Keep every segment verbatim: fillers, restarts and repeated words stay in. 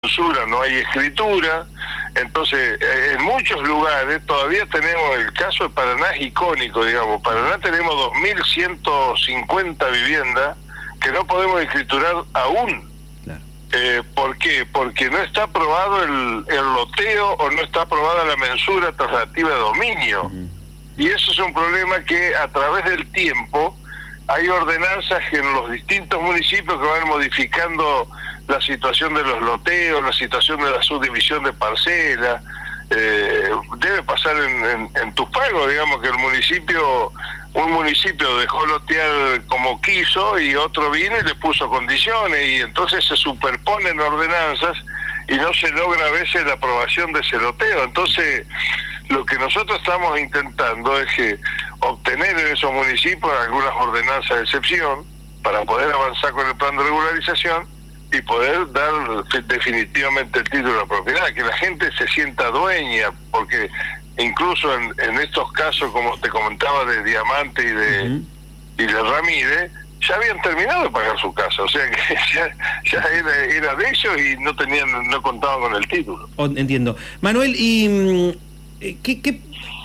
censura, no hay escritura. Entonces, en muchos lugares todavía tenemos, el caso de Paraná es icónico, digamos. Paraná tenemos dos mil ciento cincuenta viviendas que no podemos escriturar aún. Claro. Eh, ¿Por qué? Porque no está aprobado el, el loteo o no está aprobada la mensura traslativa de dominio. Uh-huh. Y eso es un problema que a través del tiempo hay ordenanzas en los distintos municipios que van modificando la situación de los loteos, la situación de la subdivisión de parcelas. Eh, debe pasar en, en, en Tupago, digamos, que el municipio, un municipio dejó lotear como quiso y otro vino y le puso condiciones, y entonces se superponen ordenanzas y no se logra a veces la aprobación de ese loteo. Entonces, lo que nosotros estamos intentando es que obtener en esos municipios algunas ordenanzas de excepción para poder avanzar con el plan de regularización y poder dar definitivamente el título de propiedad, que la gente se sienta dueña, porque incluso en, en estos casos, como te comentaba, de Diamante y de, uh-huh. y de Ramírez, ya habían terminado de pagar su casa, o sea que ya, ya era, era de ellos y no tenían, no contaban con el título. Entiendo. Manuel, ¿y qué, qué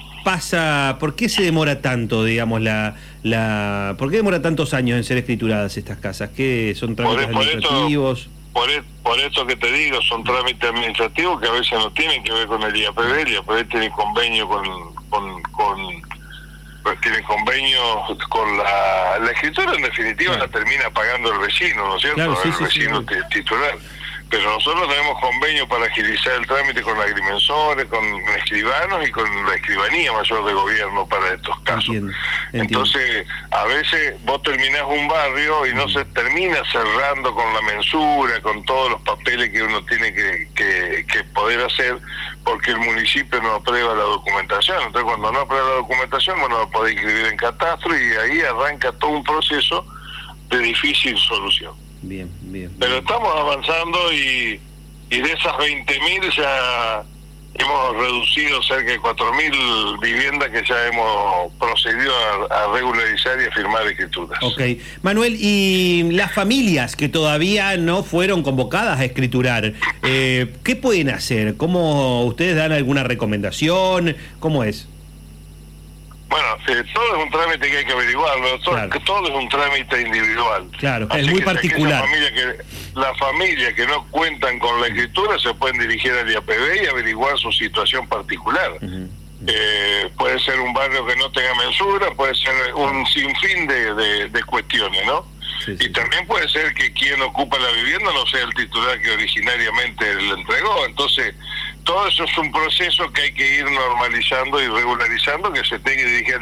pasa? ¿Por qué se demora tanto, digamos, la, la por qué demora tantos años en ser escrituradas estas casas? ¿Qué son trámites por, por administrativos? Esto, por, e, por esto que te digo, son trámites administrativos que a veces no tienen que ver con el I A P B. El I A P B tiene convenio con, con, con pues tiene convenio con la, la escritura, en definitiva, claro. La termina pagando el vecino, ¿no es cierto? Claro, sí, el sí, vecino sí, sí. titular. Pero nosotros tenemos convenio para agilizar el trámite con agrimensores, con escribanos y con la escribanía mayor de gobierno para estos casos. Entiendo, entiendo. Entonces, a veces vos terminás un barrio y no se termina cerrando con la mensura, con todos los papeles que uno tiene que, que, que poder hacer, porque el municipio no aprueba la documentación. Entonces, cuando no aprueba la documentación, bueno, lo podés inscribir en catastro y ahí arranca todo un proceso de difícil solución. Bien, bien, bien. Pero estamos avanzando y, y de esas veinte mil ya hemos reducido cerca de cuatro mil viviendas que ya hemos procedido a, a regularizar y a firmar escrituras. Ok. Manuel, y las familias que todavía no fueron convocadas a escriturar, eh, ¿qué pueden hacer? ¿Cómo ustedes dan alguna recomendación? ¿Cómo es? Bueno, eh, todo es un trámite que hay que averiguarlo, todo, claro. todo es un trámite individual. Claro, así es muy que particular. Familia que, las familias que no cuentan con la escritura se pueden dirigir al I A P B y averiguar su situación particular. Uh-huh. Eh, puede ser un barrio que no tenga mensura, puede ser un sinfín de, de, de cuestiones, ¿no? Sí, sí. Y también puede ser que quien ocupa la vivienda no sea el titular que originariamente le entregó. Entonces, todo eso es un proceso que hay que ir normalizando y regularizando, que se tenga que dirigir